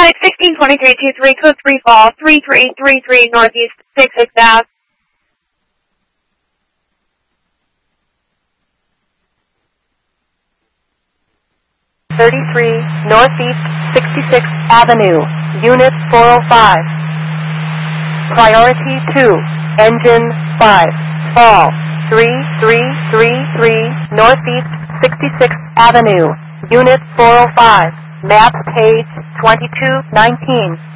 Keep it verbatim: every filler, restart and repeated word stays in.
Flight sixteen twenty-three two three, code three fall, three three three three Northeast, six six Ave. thirty-three Northeast sixty-sixth Avenue, Unit four oh five. Priority two, Engine five, fall, three three three three Northeast sixty-sixth Avenue, Unit four oh five, map page twenty-two nineteen.